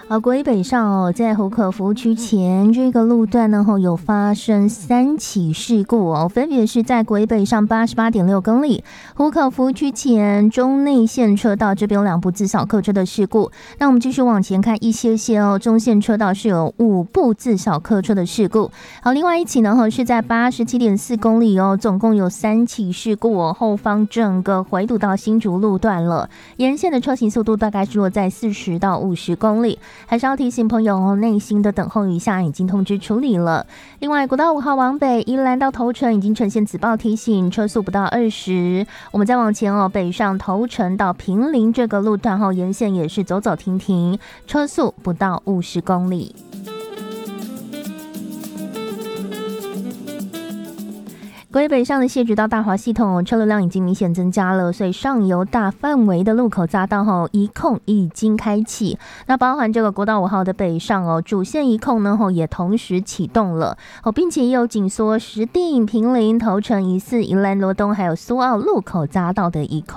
国一北上在湖口服务区前这个路段呢有发生3起事故分别是在国一北上88.6公里，湖口服务区前中内线车道这边有2部自小客车的事故。那我们继续往前看一些中线车道是有5部自小客车的事故。好，另外一起呢是在87.4公里总共有3起事故后方整个回堵到新竹路段了，沿线的车行速度大概是落在40到50公里。还是要提醒朋友耐心的等候一下，已经通知处理了。另外，国道5号往北宜兰到头城已经呈现紫报提醒，车速不到20。我们再往前北上头城到坪林这个路段沿线也是走走停停，车速不到50公里。国一北上的谢竹到大华系统车流量已经明显增加了，所以上游大范围的路口匝道一控已经开启。那包含这个国道5号的北上主线一控呢也同时启动了并且也有紧缩石碇、坪林、头城、宜4、宜兰罗东还有苏澳路口匝道的一控。